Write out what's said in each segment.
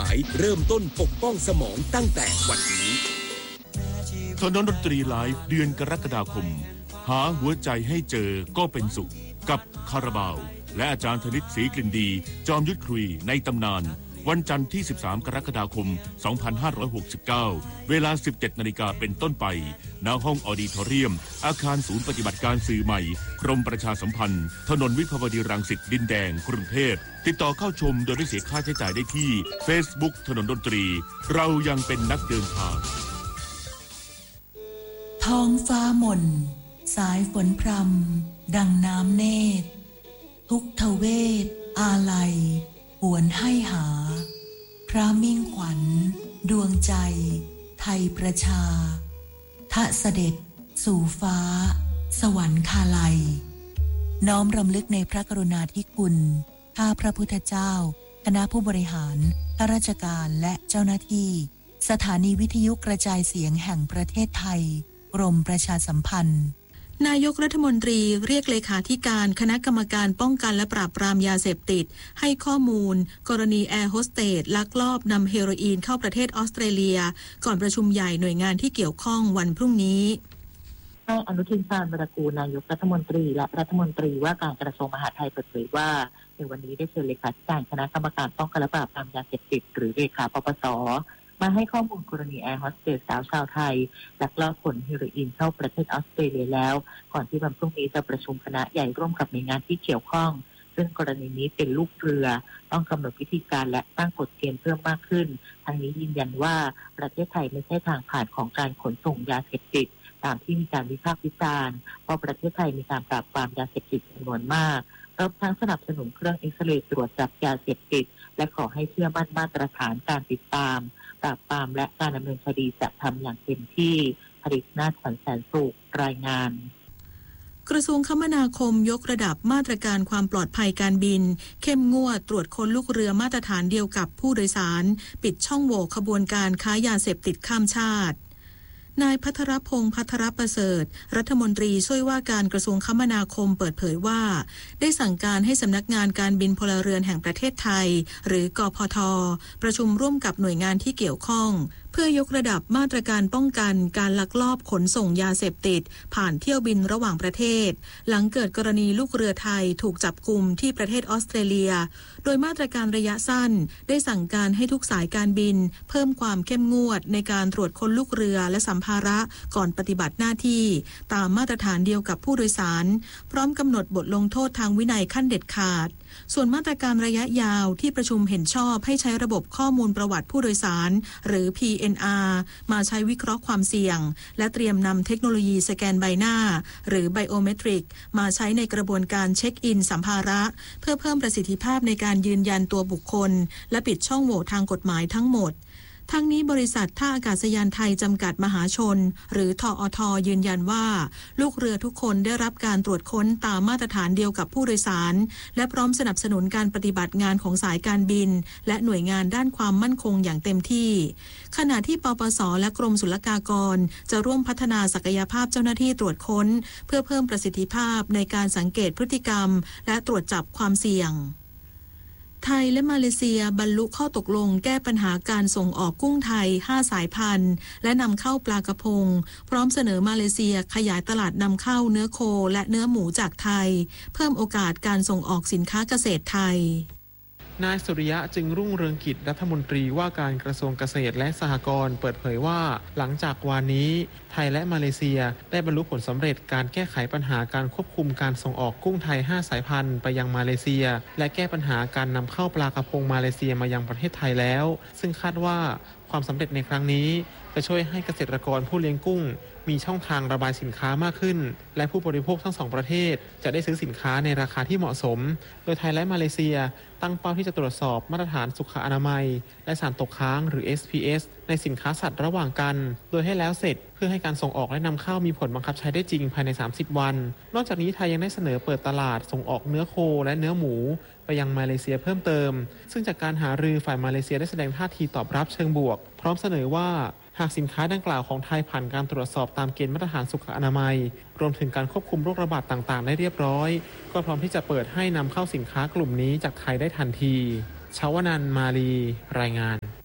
ายเริ่มต้นปกป้องสมองตั้งแต่วันนี้ถนนดนตรีไลฟ์เดือนกรกฎาคมหาหัวใจให้เจอก็เป็นสุขกับคาราบาวและอาจารย์ธนิตศรีกลิ่นดีจอมยุทธคุยในตำนานวันจันทร์ที่13กรกฎาคม2569เวลา 17:00 น.เป็นต้นไปณห้องออดิทอเรียมอาคารศูนย์ปฏิบัติการสื่อใหม่กรมประชาสัมพันธ์ถนนวิภาวดีรังสิตดินแดงกรุงเทพติดต่อเข้าชมโดยไม่เสียค่าใช้จ่ายได้ที่ Facebook ถนนดนตรีเรายังเป็นนักเดินทางท้องฟ้าหม่นสายฝนพรำดังน้ำเนตรทุกทเวทอาลัยหวนให้หาพระมิ่งขวัญดวงใจไทยประชาทะเสด็จสู่ฟ้าสวรรคาลัยน้อมรำลึกในพระกรุณาธิคุณข้าพระพุทธเจ้าคณะผู้บริหารข้าราชการและเจ้าหน้าที่สถานีวิทยุกระจายเสียงแห่งประเทศไทยกรมประชาสัมพันธ์นายกรัฐมนตรีเรียกเลขาธิการคณะกรรมการป้องกันและปราบปรามยาเสพติดให้ข้อมูลกรณีแอร์โฮสเตสลักลอบนำเฮโรอีนเข้าประเทศออสเตรเลียก่อนประชุมใหญ่หน่วยงานที่เกี่ยวข้องวันพรุ่งนี้นายอนุทินชาญวิรากูลนายกรัฐมนตรีและรัฐมนตรีว่าการกระทรวงมหาดไทยเปิดเผยว่าในวันนี้ได้เชิญเลขาธิการคณะกรรมการป้องกันและปราบปรามยาเสพติดหรือเลขาปปส.มาให้ข้อมูลกรณีแอร์โฮสเตสสาวชาวไทยลักลอบขนเฮโรอีนเข้าประเทศออสเตรเลียแล้วก่อนที่วันพรุ่งนี้จะประชุมคณะใหญ่ร่วมกับหน่วยงานที่เกี่ยวข้องซึ่งกรณีนี้เป็นลูกเรือต้องกำหนดวิธีการและตั้งกฎเกณฑ์เพิ่มมากขึ้นทั้งนี้ยืนยันว่าประเทศไทยไม่ใช่ทางผ่านของการขนส่งยาเสพติดตามที่มีการวิพากษ์วิจารณ์เพราะประเทศไทยมีการปราบปรามยาเสพติดจำนวนมากรวมทั้งสนับสนุนเครื่องเอ็กซเรย์ตรวจจับยาเสพติดและขอให้เชื่อมั่นมาตรฐานการติดตามปราบปรามและการดำเนินคดีจะทำอย่างเต็มที่ผลิตนาถขวัญแสนสุขรายงานกระทรวงคมนาคมยกระดับมาตรการความปลอดภัยการบินเข้มงวดตรวจค้นลูกเรือมาตรฐานเดียวกับผู้โดยสารปิดช่องโหว่ขบวนการค้ายาเสพติดข้ามชาตินายภัทรพงษ์ภัทรประเสริฐรัฐมนตรีช่วยว่าการกระทรวงคมนาคมเปิดเผยว่าได้สั่งการให้สำนักงานการบินพลเรือนแห่งประเทศไทยหรือกพท.ประชุมร่วมกับหน่วยงานที่เกี่ยวข้องเพื่อยกระดับมาตรการป้องกันการลักลอบขนส่งยาเสพติดผ่านเที่ยวบินระหว่างประเทศหลังเกิดกรณีลูกเรือไทยถูกจับกุมที่ประเทศออสเตรเลียโดยมาตรการระยะสั้นได้สั่งการให้ทุกสายการบินเพิ่มความเข้มงวดในการตรวจค้นลูกเรือและสัมภาระก่อนปฏิบัติหน้าที่ตามมาตรฐานเดียวกับผู้โดยสารพร้อมกำหนดบทลงโทษทางวินัยขั้นเด็ดขาดส่วนมาตรการระยะยาวที่ประชุมเห็นชอบให้ใช้ระบบข้อมูลประวัติผู้โดยสารหรือ PNR มาใช้วิเคราะห์ความเสี่ยงและเตรียมนำเทคโนโลยีสแกนใบหน้าหรือไบโอเมตริกมาใช้ในกระบวนการเช็คอินสัมภาระเพื่อเพิ่มประสิทธิภาพในการยืนยันตัวบุคคลและปิดช่องโหว่ทางกฎหมายทั้งหมดทั้งนี้บริษัทท่าอากาศยานไทยจำกัดมหาชนหรือทอทยืนยันว่าลูกเรือทุกคนได้รับการตรวจค้นตามมาตรฐานเดียวกับผู้โดยสารและพร้อมสนับสนุนการปฏิบัติงานของสายการบินและหน่วยงานด้านความมั่นคงอย่างเต็มที่ขณะที่ปปส.และกรมศุลกากรจะร่วมพัฒนาศักยภาพเจ้าหน้าที่ตรวจค้นเพื่อเพิ่มประสิทธิภาพในการสังเกตพฤติกรรมและตรวจจับความเสี่ยงไทยและมาเลเซียบรรลุข้อตกลงแก้ปัญหาการส่งออกกุ้งไทย5สายพันธุ์และนำเข้าปลากระพงพร้อมเสนอมาเลเซียขยายตลาดนำเข้าเนื้อโคและเนื้อหมูจากไทยเพิ่มโอกาสการส่งออกสินค้าเกษตรไทยนายสุริยะจึงรุ่งเรืองกิจรัฐมนตรีว่าการกระทรวงเกษตรและสหกรณ์เปิดเผยว่าหลังจากวันนี้ไทยและมาเลเซียได้บรรลุผลสำเร็จการแก้ไขปัญหาการควบคุมการส่งออกกุ้งไทย5สายพันธุ์ไปยังมาเลเซียและแก้ปัญหาการนำเข้าปลากระพงมาเลเซียมายังประเทศไทยแล้วซึ่งคาดว่าความสำเร็จในครั้งนี้จะช่วยให้เกษตรกรผู้เลี้ยงกุ้งมีช่องทางระบายสินค้ามากขึ้นและผู้บริโภคทั้งสองประเทศจะได้ซื้อสินค้าในราคาที่เหมาะสมโดยไทยและมาเลเซียตั้งเป้าที่จะตรวจสอบมาตรฐานสุขอนามัยและสารตกค้างหรือ SPS ในสินค้าสัตว์ระหว่างกันโดยให้แล้วเสร็จเพื่อให้การส่งออกและนำเข้ามีผลบังคับใช้ได้จริงภายใน30วันนอกจากนี้ไทยยังได้เสนอเปิดตลาดส่งออกเนื้อโคและเนื้อหมูไปยังมาเลเซียเพิ่มเติมซึ่งจากการหารือฝ่ายมาเลเซียได้แสดงท่าทีตอบรับเชิงบวกพร้อมเสนอว่าหากสินค้าดังกล่าวของไทยผ่านการตรวจสอบตามเกณฑ์มาตรฐานสุขอนามัยรวมถึงการควบคุมโรคระบาดต่างๆได้เรียบร้อยก็พร้อมที่จะเปิดให้นำเข้าสินค้ากลุ่มนี้จากไทยได้ทันทีชวนันท์ มาลีรายงาน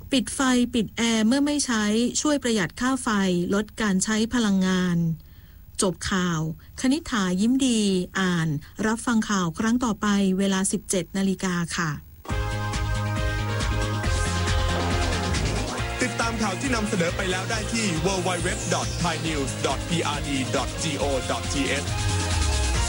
ปิดไฟปิดแอร์เมื่อไม่ใช้ช่วยประหยัดค่าไฟลดการใช้พลังงานจบข่าวคณิษฐายิ้มดีอ่านรับฟังข่าวครั้งต่อไปเวลา 17 นาฬิกาค่ะติดตามข่าวที่นำเสนอไปแล้วได้ที่ www.thainews.prd.go.th